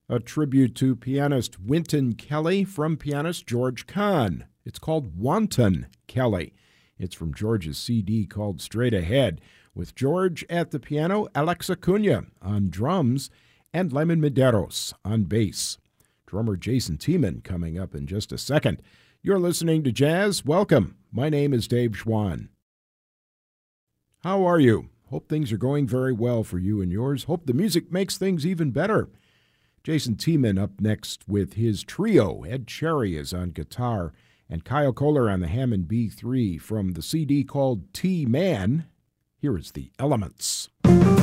a tribute to pianist Wynton Kelly from pianist George Kahn. It's called Wanton Kelly. It's from George's CD called Straight Ahead, with George at the piano, Alex Acuna on drums, and Lemon Medeiros on bass. Drummer Jason Tiemann coming up in just a second. You're listening to Jazz. Welcome. My name is Dave Schwann. How are you? Hope things are going very well for you and yours. Hope the music makes things even better. Jason Tiemann up next with his trio. Ed Cherry is on guitar, and Kyle Kohler on the Hammond B3 from the CD called T-Man. Here is The Elements.